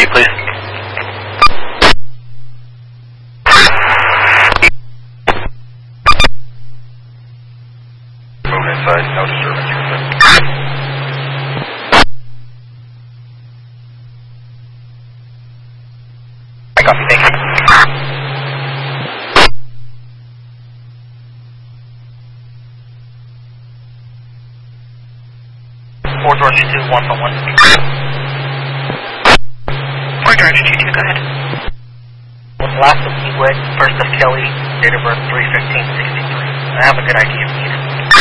you, please. Move inside, no disturbance. I copy, thank you. Fort George 2, 111. Fort George 2, go ahead. Last of Keywood, first of Kelly, date of birth 3/15/63. I have a good idea if needed.